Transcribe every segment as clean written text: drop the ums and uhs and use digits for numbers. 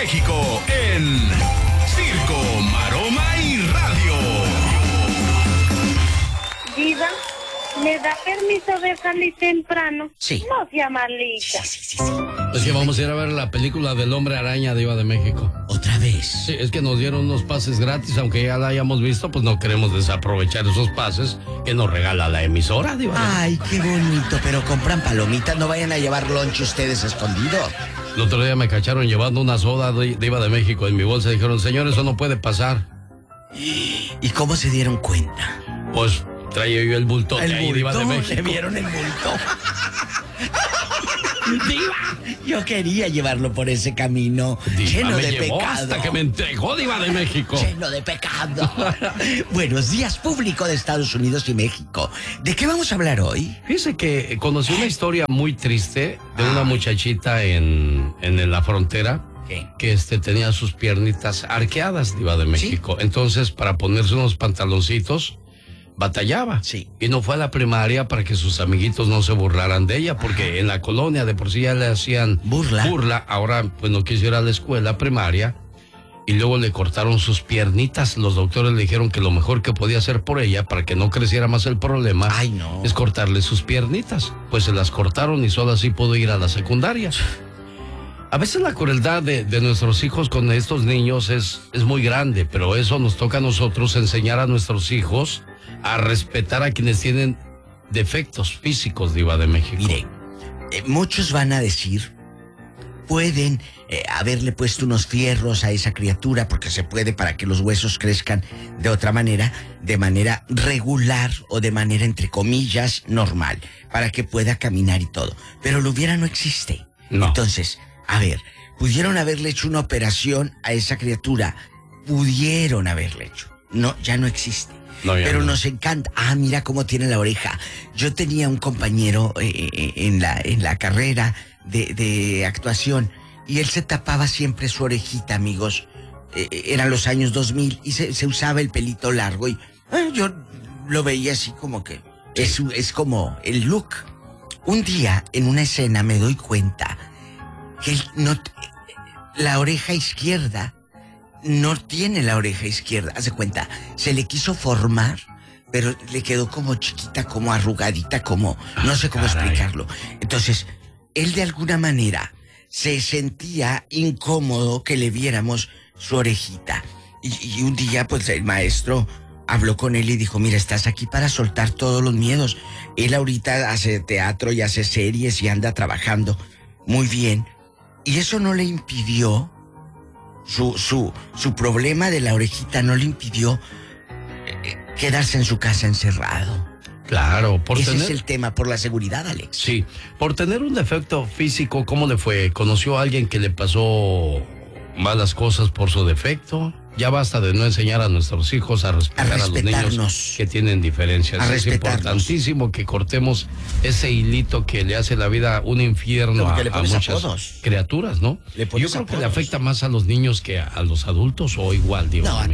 México en Circo, Maroma y Radio. Diva, ¿me da permiso de salir temprano? Sí. No sea malita. Sí. Es que vamos a ir a ver la película del Hombre Araña, Diva de México. ¿Otra vez? Sí, es que nos dieron unos pases gratis, aunque ya la hayamos visto, pues no queremos desaprovechar esos pases que nos regala la emisora, Diva. Ay, qué bonito, pero compran palomitas, no vayan a llevar lunch ustedes escondido. El otro día me cacharon llevando una soda de Diva de México en mi bolsa. Dijeron, señor, eso no puede pasar. ¿Y cómo se dieron cuenta? Pues traía yo el bulto de El ahí, Diva de bulto, México. le vieron el bulto. Diva, yo quería llevarlo por ese camino Diva lleno me de llevó pecado. hasta que me entregó, Diva de México. Lleno de pecado. Buenos días, público de Estados Unidos y México. ¿De qué vamos a hablar hoy? Fíjese que conocí una historia muy triste de una muchachita en la frontera. ¿Qué? Que tenía sus piernitas arqueadas, Diva de México. ¿Sí? Entonces, para ponerse unos pantaloncitos, batallaba. Sí. Y no fue a la primaria para que sus amiguitos no se burlaran de ella, porque en la colonia de por sí ya le hacían burla. Ahora, pues no quiso ir a la escuela primaria. Y luego le cortaron sus piernitas. Los doctores le dijeron que lo mejor que podía hacer por ella, para que no creciera más el problema, es cortarle sus piernitas. Pues se las cortaron y solo así pudo ir a la secundaria. A veces la crueldad de nuestros hijos con estos niños es muy grande, pero eso nos toca a nosotros enseñar a nuestros hijos a respetar a quienes tienen defectos físicos, Diva de México. Mire, muchos van a decir, pueden haberle puesto unos fierros a esa criatura, porque se puede, para que los huesos crezcan de otra manera, de manera regular o de manera, entre comillas, normal, para que pueda caminar y todo. Pero lo hubiera no existe. No. Entonces, a ver, pudieron haberle hecho una operación a esa criatura. Pudieron haberle hecho. No, ya no existe. No, pero no. nos encanta. Ah, mira cómo tiene la oreja. Yo tenía un compañero en la carrera de actuación y él se tapaba siempre su orejita, amigos. Eran los años 2000 y se usaba el pelito largo y yo lo veía así como que es como el look. Un día en una escena me doy cuenta que él la oreja izquierda no tiene la oreja izquierda. Haz de cuenta, se le quiso formar, pero le quedó como chiquita, como arrugadita, como no sé cómo explicarlo. Entonces, él de alguna manera se sentía incómodo que le viéramos su orejita. Y un día, pues, el maestro habló con él y dijo, mira, estás aquí para soltar todos los miedos. Él ahorita hace teatro y hace series y anda trabajando muy bien. Y eso no le impidió, su problema de la orejita no le impidió quedarse en su casa encerrado. Claro, Ese es el tema, por la seguridad, Alex. Sí, por tener un defecto físico, ¿cómo le fue? ¿Conoció a alguien que le pasó malas cosas por su defecto? Ya basta de no enseñar a nuestros hijos a respetar a los niños que tienen diferencias. Es importantísimo que cortemos ese hilito que le hace la vida un infierno a muchas criaturas, ¿no? Yo creo que le afecta más a los niños que a los adultos, o igual, digo. No, a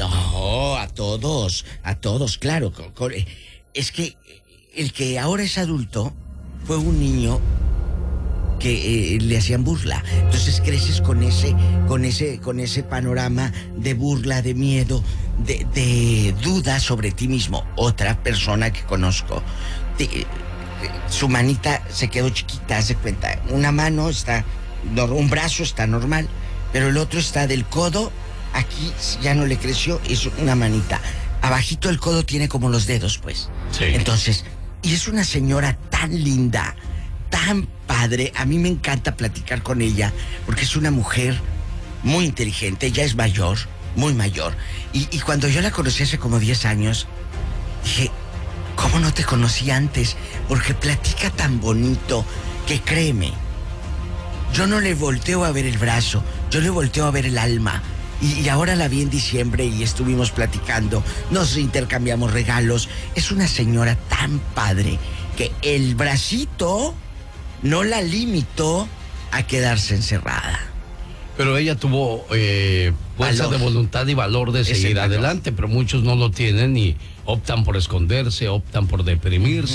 todos, claro. Es que el que ahora es adulto fue un niño que le hacían burla. Entonces creces con ese panorama de burla, de miedo, de duda sobre ti mismo. Otra persona que conozco, su manita se quedó chiquita, haz de cuenta. Una mano un brazo está normal, pero el otro está del codo, aquí ya no le creció, es una manita. Abajito el codo tiene como los dedos, pues. Sí. Entonces, y es una señora tan linda, tan padre. A mí me encanta platicar con ella porque es una mujer muy inteligente. Ella es mayor, muy mayor. Y cuando yo la conocí hace como 10 años, dije, ¿cómo no te conocí antes? Porque platica tan bonito que, créeme, yo no le volteo a ver el brazo, yo le volteo a ver el alma. Y ahora la vi en diciembre y estuvimos platicando, nos intercambiamos regalos. Es una señora tan padre que el bracito no la limitó a quedarse encerrada. Pero ella tuvo fuerza de voluntad y valor de seguir adelante, pero muchos no lo tienen y optan por esconderse, optan por deprimirse.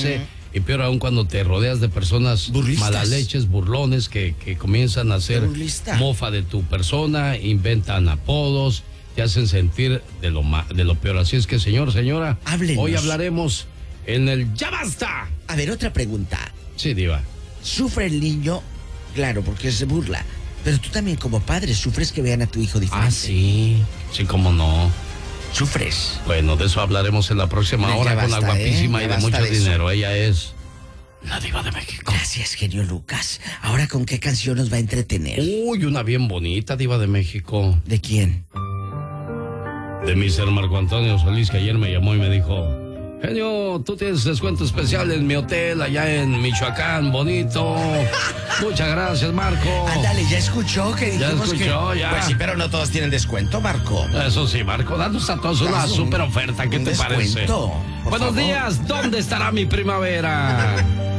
Y peor aún cuando te rodeas de personas burlistas, malaleches, burlones, que comienzan a hacer mofa de tu persona, inventan apodos, te hacen sentir de lo peor. Así es que, señora, háblenos. Hoy hablaremos en el Ya Basta. A ver, otra pregunta. Sí, diva. ¿Sufre el niño? Claro, porque se burla. Pero tú también como padre sufres que vean a tu hijo diferente. Ah, sí. Sí, cómo no. ¿Sufres? Bueno, de eso hablaremos en la próxima hora con la guapísima y de mucho dinero. Ella es la Diva de México. Gracias, genio Lucas. Ahora, ¿con qué canción nos va a entretener? Uy, una bien bonita, Diva de México. ¿De quién? De Mr. Marco Antonio Solís, que ayer me llamó y me dijo: genio, tú tienes descuento especial en mi hotel allá en Michoacán, bonito. Muchas gracias, Marco. Ándale, ¿ya escuchó que dijimos ya. Pues sí, pero no todos tienen descuento, Marco. Eso sí, Marco, danos a todos una super oferta. ¿Qué te parece? Buenos días, ¿dónde estará mi primavera?